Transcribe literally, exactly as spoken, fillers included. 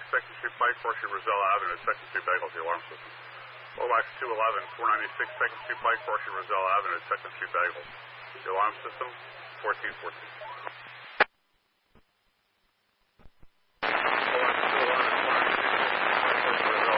second Street Pike, Horseshoe Rosella Avenue, second Street Bagels, the alarm system. O X two eleven, four ninety-six second Street Pike, Horseshoe Rosella Avenue, second Street Bagels. The alarm system, fourteen fourteen.